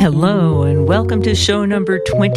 Hello, and welcome to show number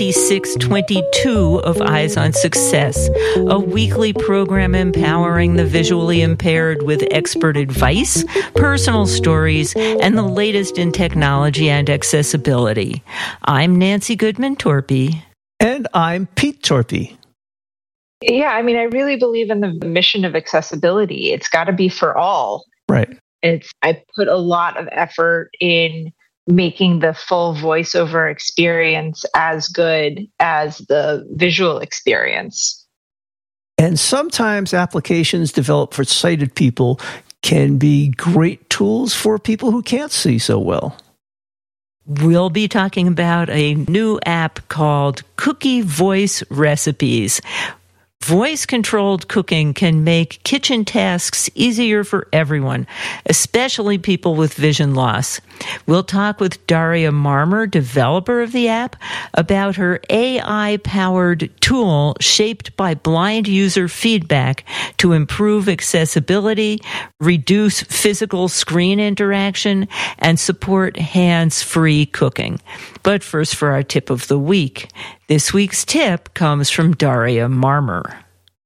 2622 of Eyes on Success, a weekly program empowering the visually impaired with expert advice, personal stories, and the latest in technology and accessibility. I'm Nancy Goodman Torpy. And I'm Pete Torpy. Yeah, I mean, I really believe in the mission of accessibility. It's got to be for all. Right. I put a lot of effort in making the full voiceover experience as good as the visual experience. And sometimes applications developed for sighted people can be great tools for people who can't see so well. We'll be talking about a new app called Cookie Voice Recipes. Voice-controlled cooking can make kitchen tasks easier for everyone, especially people with vision loss. We'll talk with Daria Marmer, developer of the app, about her AI-powered tool shaped by blind user feedback to improve accessibility, reduce physical screen interaction, and support hands-free cooking. But first, for our tip of the week. This week's tip comes from Daria Marmer.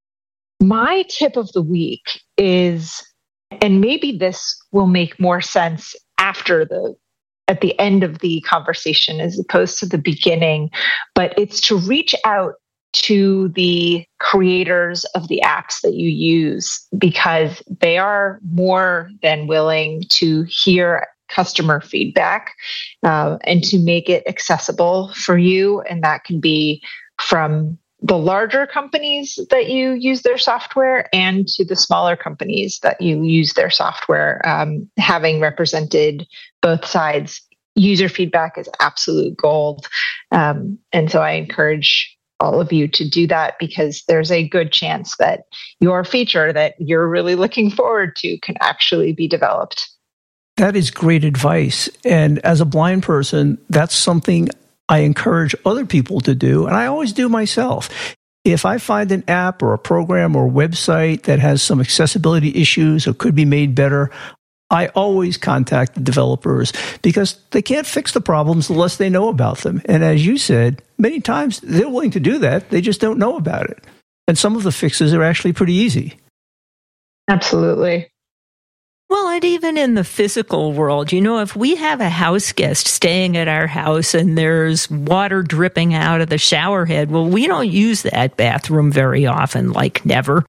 My tip of the week is, and maybe this will make more sense at the end of the conversation as opposed to the beginning, but it's to reach out to the creators of the apps that you use, because they are more than willing to hear customer feedback and to make it accessible for you. And that can be from the larger companies that you use their software and to the smaller companies that you use their software. Having represented both sides, user feedback is absolute gold. And so I encourage all of you to do that, because there's a good chance that your feature that you're really looking forward to can actually be developed. That is great advice. And as a blind person, that's something I encourage other people to do, and I always do myself. If I find an app or a program or website that has some accessibility issues or could be made better, I always contact the developers, because they can't fix the problems unless they know about them. And as you said, many times they're willing to do that. They just don't know about it. And some of the fixes are actually pretty easy. Absolutely. Well, and even in the physical world, if we have a house guest staying at our house and there's water dripping out of the shower head, well, we don't use that bathroom very often, like never.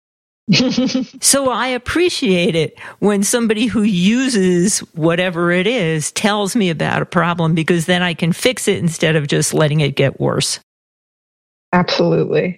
So I appreciate it when somebody who uses whatever it is tells me about a problem, because then I can fix it instead of just letting it get worse. Absolutely.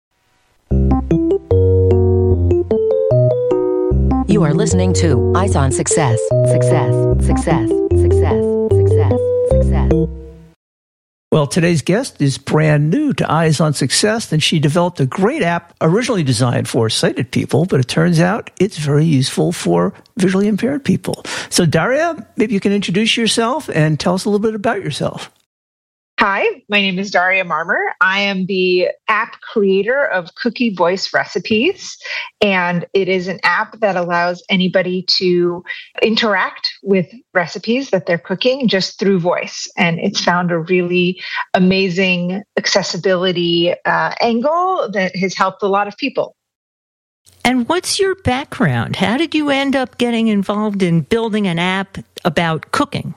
You are listening to Eyes on Success. Success, success, success, success, success. Well, today's guest is brand new to Eyes on Success, and she developed a great app originally designed for sighted people, but it turns out it's very useful for visually impaired people. So, Daria, maybe you can introduce yourself and tell us a little bit about yourself. Hi, my name is Daria Marmer. I am the app creator of Cookie Voice Recipes, and it is an app that allows anybody to interact with recipes that they're cooking just through voice. And it's found a really amazing accessibility angle that has helped a lot of people. And what's your background? How did you end up getting involved in building an app about cooking?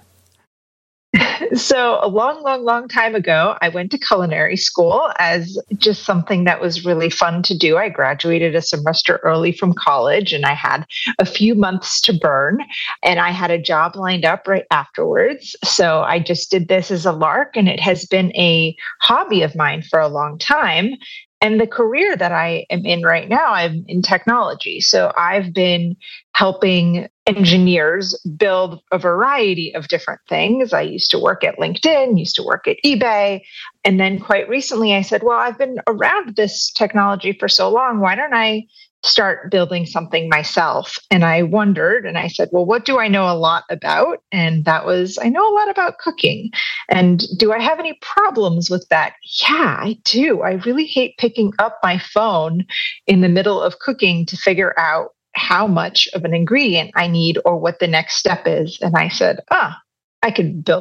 So a long time ago, I went to culinary school as just something that was really fun to do. I graduated a semester early from college, and I had a few months to burn, and I had a job lined up right afterwards. So I just did this as a lark, and it has been a hobby of mine for a long time. And the career that I am in right now, I'm in technology. So I've been helping engineers build a variety of different things. I used to work at LinkedIn, used to work at eBay. And then quite recently I said, well, I've been around this technology for so long. Why don't I start building something myself? And I wondered, and I said, well, what do I know a lot about? And that was, I know a lot about cooking. And do I have any problems with that? Yeah, I do. I really hate picking up my phone in the middle of cooking to figure out how much of an ingredient I need or what the next step is. And I said, I could build